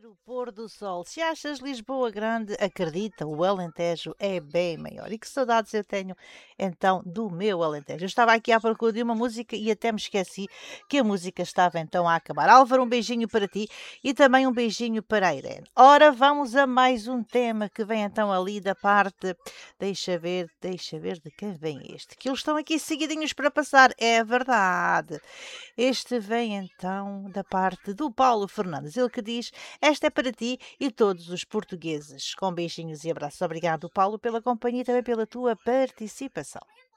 o pôr do sol. Se achas Lisboa grande, acredita, o Alentejo é bem maior. E que saudades eu tenho então do meu Alentejo. Eu estava aqui à procura de uma música e até me esqueci que a música estava então a acabar. Álvaro, um beijinho para ti e também um beijinho para a Irene. Ora, vamos a mais um tema que vem então ali da parte. Deixa ver de quem vem este. Que eles estão aqui seguidinhos para passar. É verdade. Este vem então da parte do Paulo Fernandes, ele que diz: Esta é para ti e todos os portugueses. Com beijinhos e abraços. Obrigado, Paulo, pela companhia e também pela tua participação.